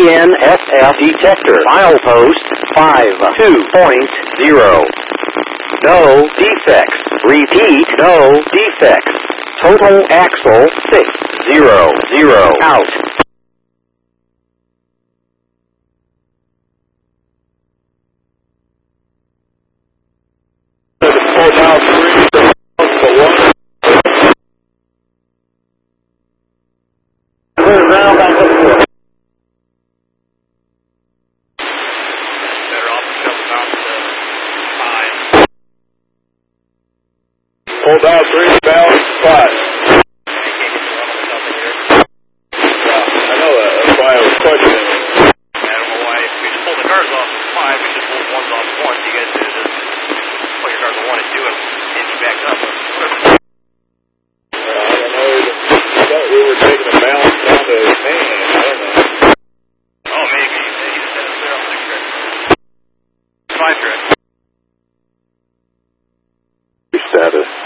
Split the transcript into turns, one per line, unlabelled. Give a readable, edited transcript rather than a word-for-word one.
BNSF detector. Milepost 52.0. No defects. Repeat, no defects. Total axle 600 out.
Hold out 3, balance 5. I know that. That's why I was questioning.
I don't know why. We just pulled the cars off at 5. We just pulled ones off at 1. You guys did just put your cars at 1 and 2 and empty back up.
I don't know. I thought we were taking the balance down to man. I don't know.
Oh, maybe. Maybe just had to clear off 6 tracks. 5 tracks.
Status.